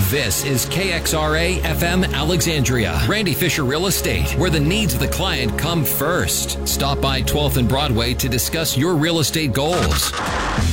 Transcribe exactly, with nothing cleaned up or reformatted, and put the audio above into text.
This is K X R A F M Alexandria, Randy Fisher Real Estate, where the needs of the client come first. Stop by twelfth and Broadway to discuss your real estate goals.